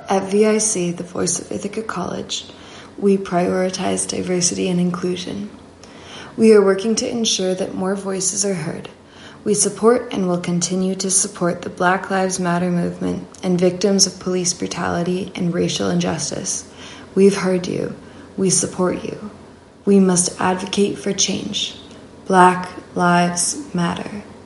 At VIC, the voice of Ithaca College, we prioritize diversity and inclusion. We are working to ensure that more voices are heard. We support and will continue to support the Black Lives Matter movement and victims of police brutality and racial injustice. We've heard you. We support you. We must advocate for change. Black Lives Matter.